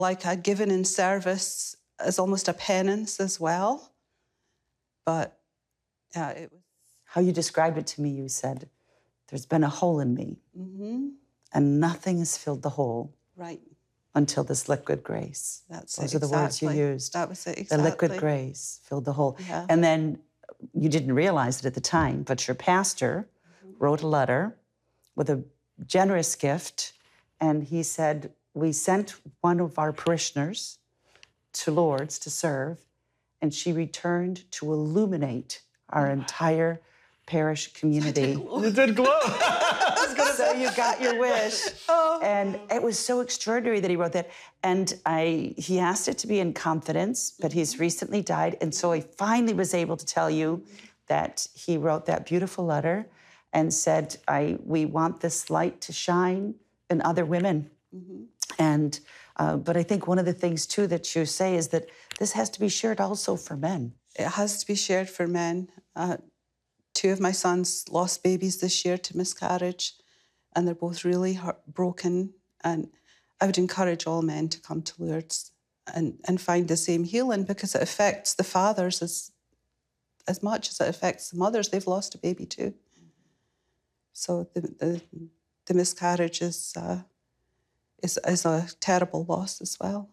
like I'd given in service as almost a penance as well. But yeah, it was. How you described it to me, you said, there's been a hole in me, and nothing has filled the hole. Right. Until this liquid grace. Those are the words you used. That was it, exactly. The liquid grace filled the hole. Yeah. And then you didn't realize it at the time, but your pastor wrote a letter with a generous gift, and he said, we sent one of our parishioners to Lourdes to serve, and she returned to illuminate our entire parish community. You did glow. So you got your wish. And it was so extraordinary that he wrote that. And he asked it to be in confidence, but he's recently died. And so I finally was able to tell you that he wrote that beautiful letter and said, we want this light to shine in other women. And but I think one of the things, too, that you say is that this has to be shared also for men. It has to be shared for men. 2 of my sons lost babies this year to miscarriage, and they're both really broken. And I would encourage all men to come to Lourdes and find the same healing, because it affects the fathers as much as it affects the mothers. They've lost a baby too. So the miscarriage is a terrible loss as well.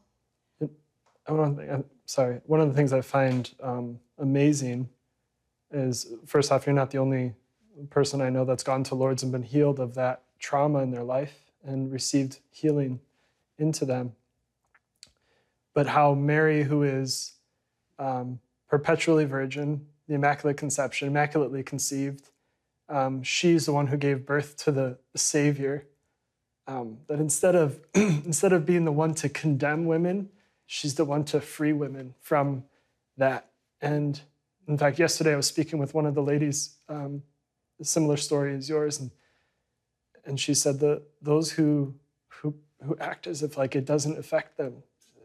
One of the things I find amazing is, first off, you're not the only person I know that's gone to Lourdes and been healed of that trauma in their life and received healing into them. But how Mary, who is perpetually virgin, the Immaculate Conception, immaculately conceived, she's the one who gave birth to the Savior. That instead of being the one to condemn women, she's the one to free women from that. And in fact, yesterday I was speaking with one of the ladies, a similar story as yours, and she said that those who act as if like it doesn't affect them,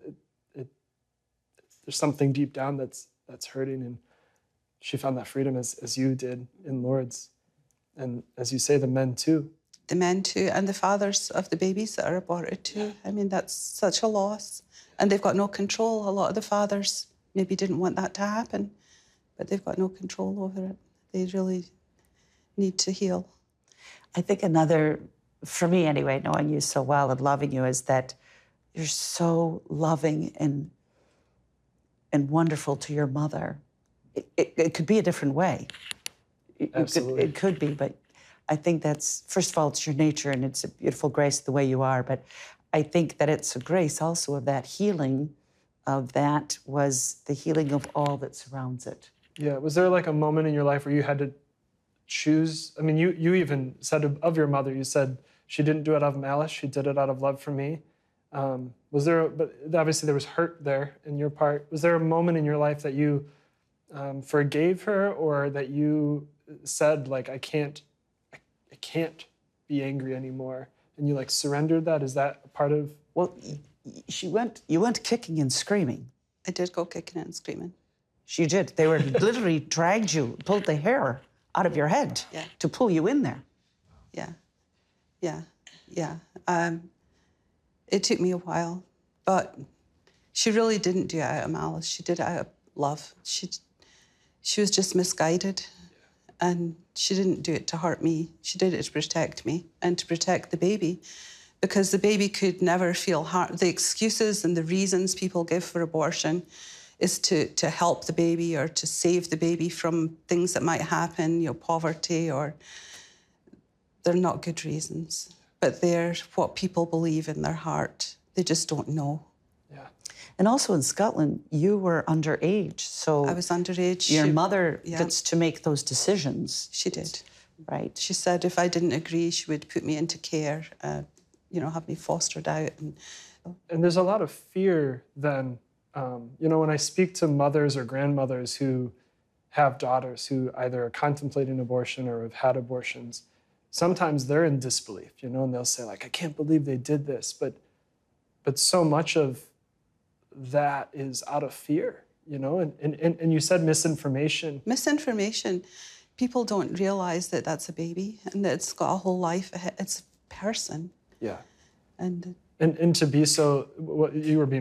there's something deep down that's hurting, and she found that freedom as you did in Lourdes, and as you say, the men too. The men too, and the fathers of the babies that are aborted too. I mean, that's such a loss, and they've got no control. A lot of the fathers maybe didn't want that to happen, but they've got no control over it. They really need to heal. I think another, for me anyway, knowing you so well and loving you, is that you're so loving and wonderful to your mother. It could be a different way. Absolutely. It could be, but I think that's, first of all, it's your nature and it's a beautiful grace the way you are, but I think that it's a grace also of that healing, of that was the healing of all that surrounds it. Yeah, was there like a moment in your life where you had to choose? I mean, you even said of your mother, you said she didn't do it out of malice, she did it out of love for me. But obviously there was hurt there in your part. Was there a moment in your life that you forgave her, or that you said, like, I can't be angry anymore, and you like surrendered that? Is that a part of? Well, you went kicking and screaming. I did go kicking and screaming. You did. They were literally dragged you, pulled the hair out of your head to pull you in there. Yeah. It took me a while, but she really didn't do it out of malice. She did it out of love. She was just misguided, and she didn't do it to hurt me. She did it to protect me and to protect the baby, because the baby could never feel harmed. The excuses and the reasons people give for abortion is to help the baby or to save the baby from things that might happen, poverty, or they're not good reasons. But they're what people believe in their heart. They just don't know. Yeah. And also in Scotland, you were underage, so I was underage. Your mother gets to make those decisions. She did. Right. She said if I didn't agree, she would put me into care, have me fostered out. And there's a lot of fear then. When I speak to mothers or grandmothers who have daughters who either are contemplating abortion or have had abortions, sometimes they're in disbelief, and they'll say, like, I can't believe they did this. But so much of that is out of fear, and you said misinformation. Misinformation. People don't realize that that's a baby and that it's got a whole life ahead. It's a person. Yeah. And to be so, what you were being